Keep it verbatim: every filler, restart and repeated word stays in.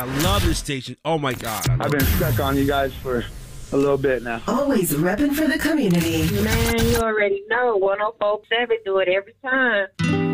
I love this station. Oh, my God. I've been stuck on you guys for a little bit now. Always repping for the community. Man, you already know. one oh four point seven do it every time.